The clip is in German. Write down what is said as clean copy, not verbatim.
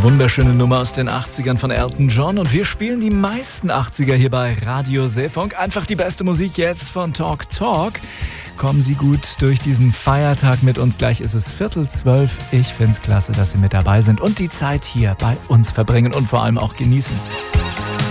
Wunderschöne Nummer aus den 80ern von Elton John und wir spielen die meisten 80er hier bei Radio Seefunk. Einfach die beste Musik jetzt von Talk Talk. Kommen Sie gut durch diesen Feiertag mit uns. Gleich ist es 11:45. Ich find's klasse, dass Sie mit dabei sind und die Zeit hier bei uns verbringen und vor allem auch genießen.